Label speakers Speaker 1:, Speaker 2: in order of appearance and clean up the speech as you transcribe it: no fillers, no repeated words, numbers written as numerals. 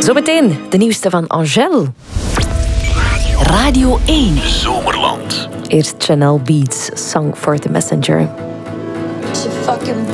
Speaker 1: Zometeen de nieuwste van Angèle.
Speaker 2: Radio 1.
Speaker 3: Zomerland.
Speaker 1: Eerst Chanel Beats, Song for the Messenger.
Speaker 4: She fucking